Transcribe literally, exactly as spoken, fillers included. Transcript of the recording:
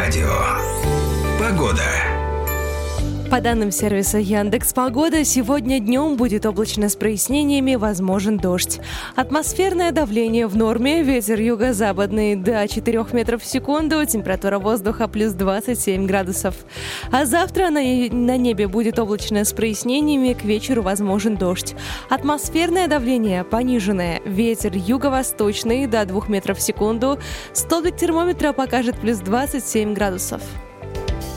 радио. Погода. По данным сервиса Яндекс.Погода, сегодня днем будет облачно с прояснениями, возможен дождь. Атмосферное давление в норме, ветер юго-западный до четырех метров в секунду, температура воздуха плюс двадцать семь градусов. А завтра на, на небе будет облачно с прояснениями, к вечеру возможен дождь. Атмосферное давление пониженное, ветер юго-восточный до двух метров в секунду, столбик термометра покажет плюс двадцать семь градусов.